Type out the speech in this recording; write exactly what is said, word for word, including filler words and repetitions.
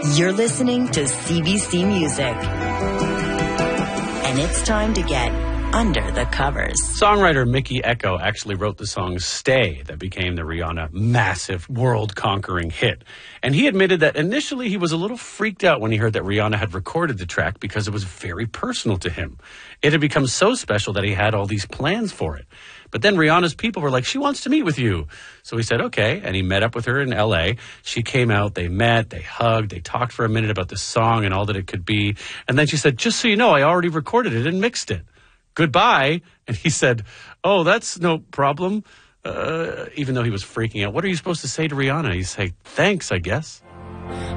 You're listening to C B C Music. And it's time to get under the covers. Songwriter Mickey Echo actually wrote the song Stay that became the Rihanna massive world-conquering hit. And he admitted that initially he was a little freaked out when he heard that Rihanna had recorded the track because it was very personal to him. It had become so special that he had all these plans for it. But then Rihanna's people were like, she wants to meet with you. So he said, okay. And he met up with her in L A. She came out, they met, they hugged, they talked for a minute about the song and all that it could be. And then she said, just so you know, I already recorded it and mixed it. Goodbye. And he said, oh, that's no problem. Uh, even though he was freaking out. What are you supposed to say to Rihanna? You say, thanks, I guess.